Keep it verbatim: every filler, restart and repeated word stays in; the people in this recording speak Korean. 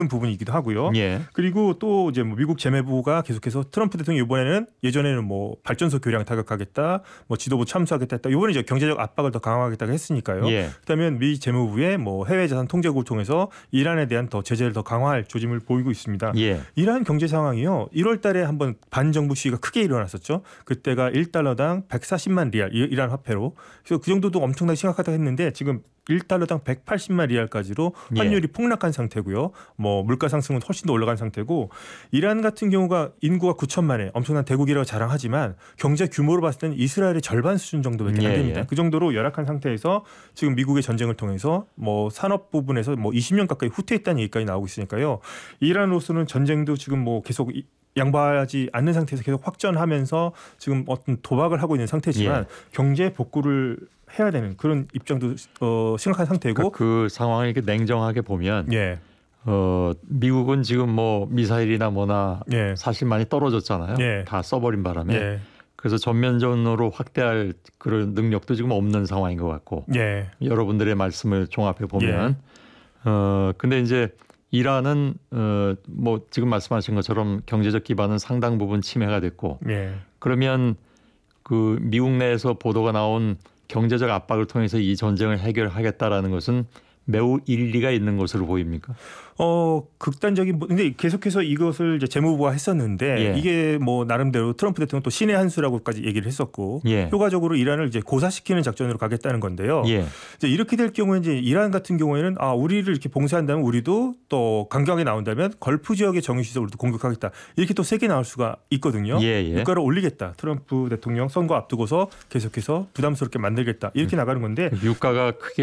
부분이기도 하고요. 예. 그리고 또 이제 뭐 미국 재무부가 계속해서 트럼프 대통령이 이번에는 예전에는 뭐 발전소 교량 타격하겠다, 뭐 지도부 참수하겠다 했다. 이번에 이제 경제적 압박을 더 강화하겠다고 했으니까요. 예. 그렇다면 미 재무부의 뭐 해외 자산 통제국을 통해서 이란에 대한 더 제재를 더 강화할 조짐을 보이고 있습니다. 예. 이란 경제 상황이요. 일월 달에 한번 반정부 시위가 크게 일어났었죠. 그때가 일 달러당 백사십만 리알 이란 화폐로. 그래서 그 정도도 엄청나게 심각하다고 했는데 지금 일 달러당 백팔십만 리알까지로 환율이 예. 폭락한 상태고요. 뭐 물가 상승은 훨씬 더 올라간 상태고 이란 같은 경우가 인구가 구천만에 엄청난 대국이라고 자랑하지만 경제 규모로 봤을 때는 이스라엘의 절반 수준 정도밖에 안 예, 됩니다. 예. 그 정도로 열악한 상태에서 지금 미국의 전쟁을 통해서 뭐 산업 부분에서 뭐 이십 년 가까이 후퇴했다는 얘기까지 나오고 있으니까요. 이란으로서는 전쟁도 지금 뭐 계속 양보하지 않는 상태에서 계속 확전하면서 지금 어떤 도박을 하고 있는 상태지만 예. 경제 복구를 해야 되는 그런 입장도 어, 심각한 상태고 그러니까 그 상황을 이렇게 냉정하게 보면 예. 어, 미국은 지금 뭐 미사일이나 뭐나 예. 사실 많이 떨어졌잖아요. 예. 다 써버린 바람에. 예. 그래서 전면전으로 확대할 그런 능력도 지금 없는 상황인 것 같고 예. 여러분들의 말씀을 종합해 보면 어 근데 이제 이란은 어 뭐 지금 말씀하신 것처럼 경제적 기반은 상당 부분 침해가 됐고 예. 그러면 그 미국 내에서 보도가 나온 경제적 압박을 통해서 이 전쟁을 해결하겠다라는 것은 매우 일리가 있는 것으로 보입니까? 어 극단적인 뭐 근데 계속해서 이것을 이제 재무부가 했었는데 예. 이게 뭐 나름대로 트럼프 대통령 또 신의 한 수라고까지 얘기를 했었고 예. 효과적으로 이란을 이제 고사시키는 작전으로 가겠다는 건데요. 예. 이제 이렇게 될 경우에 이제 이란 같은 경우에는 아 우리를 이렇게 봉쇄한다면 우리도 또 강경하게 나온다면 걸프 지역의 정유시설 우리도 공격하겠다 이렇게 또 세게 나올 수가 있거든요. 예, 예. 물가를 올리겠다. 트럼프 대통령 선거 앞두고서 계속해서 부담스럽게 만들겠다 이렇게 나가는 건데 유가가 크게